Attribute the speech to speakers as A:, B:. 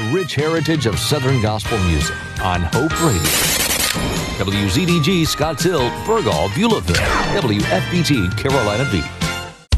A: rich heritage of Southern gospel music on Hope Radio. WZDG Scotts Hill, Burgall, Beulahville, WFBT Carolina Beach.